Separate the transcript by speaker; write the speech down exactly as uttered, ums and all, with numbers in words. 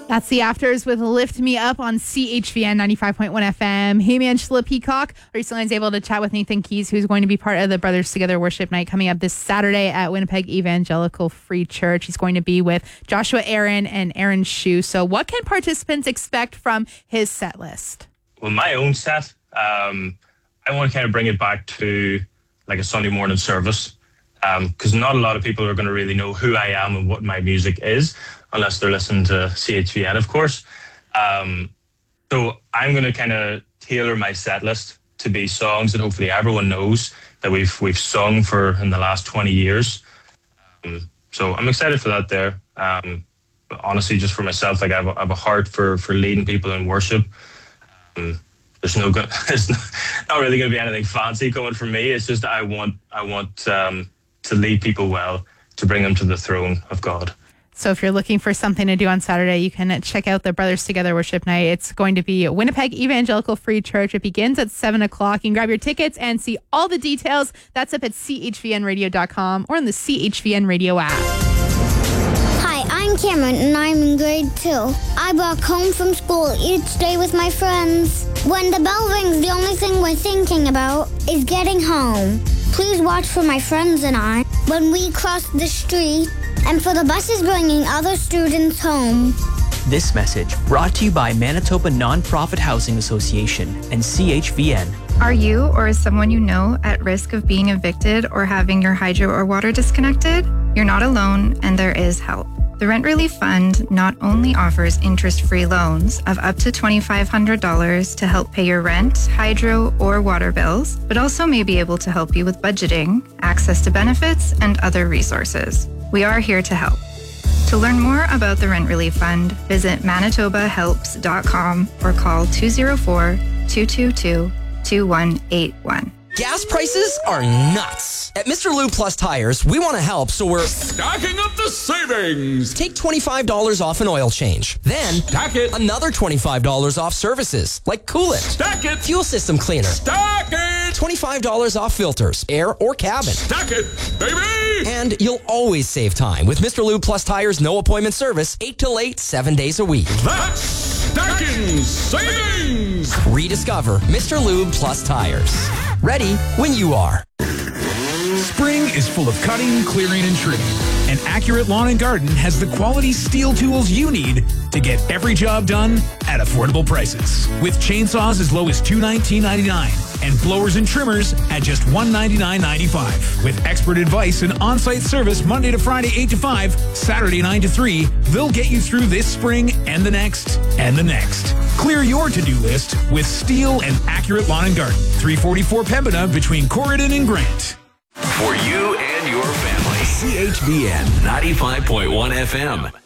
Speaker 1: That's the Afters with Lift Me Up on C H V N ninety-five point one F M. Hey, Angela Peacock. Are able to chat with Nathan Keys, who's going to be part of the Brothers Together Worship Night coming up this Saturday at Winnipeg Evangelical Free Church. He's going to be with Joshua Aaron and Aaron Shue. So what can participants expect from his set list?
Speaker 2: Well, my own set, um, I want to kind of bring it back to like a Sunday morning service, because um, not a lot of people are going to really know who I am and what my music is, unless they're listening to C H V N, of course. Um, so I'm going to kind of tailor my set list to be songs that hopefully everyone knows that we've we've sung for in the last twenty years. Um, so I'm excited for that there. Um, but honestly, just for myself, like I have a, I have a heart for for leading people in worship. Um, there's no good, it's not really going to be anything fancy coming from me. It's just I want I want um, to lead people well, to bring them to the throne of God.
Speaker 1: So if you're looking for something to do on Saturday, you can check out the Brothers Together Worship Night. It's going to be at Winnipeg Evangelical Free Church. It begins at seven o'clock. You can grab your tickets and see all the details. That's up at C H V N radio dot com or in the C H V N Radio app.
Speaker 3: Hi, I'm Cameron, and I'm in grade two. I walk home from school each day with my friends. When the bell rings, the only thing we're thinking about is getting home. Please watch for my friends and I when we cross the street, and for the buses bringing other students home.
Speaker 4: This message brought to you by Manitoba Nonprofit Housing Association and C H V N.
Speaker 5: Are you or is someone you know at risk of being evicted or having your hydro or water disconnected? You're not alone, and there is help. The Rent Relief Fund not only offers interest-free loans of up to twenty-five hundred dollars to help pay your rent, hydro, or water bills, but also may be able to help you with budgeting, access to benefits, and other resources. We are here to help. To learn more about the Rent Relief Fund, visit manitoba helps dot com or call two oh four, two two two, two one eight one.
Speaker 6: Gas prices are nuts. At Mister Lube Plus Tires, we want to help, so we're
Speaker 7: stacking up the savings.
Speaker 6: Take twenty-five dollars off an oil change. Then,
Speaker 7: stack it.
Speaker 6: Another twenty-five dollars off services, like coolant.
Speaker 7: Stack it.
Speaker 6: Fuel system cleaner.
Speaker 7: Stack it.
Speaker 6: twenty-five dollars off filters, air or cabin.
Speaker 7: Stack it, baby.
Speaker 6: And you'll always save time with Mister Lube Plus Tires no appointment service, eight till eight, seven days a week.
Speaker 7: That's stacking savings.
Speaker 6: Rediscover Mister Lube Plus Tires. Ready when you are.
Speaker 8: Spring is full of cutting, clearing, and trimming. And Accurate Lawn and Garden has the quality steel tools you need to get every job done at affordable prices. With chainsaws as low as two hundred nineteen dollars and ninety-nine cents and blowers and trimmers at just one hundred ninety-nine dollars and ninety-five cents. With expert advice and on-site service Monday to Friday eight to five, Saturday nine to three, they'll get you through this spring and the next and the next. Clear your to-do list with Steel and Accurate Lawn and Garden. three forty-four Pembina between Corridon and Grant.
Speaker 9: For you and your family, C H V N ninety-five point one F M.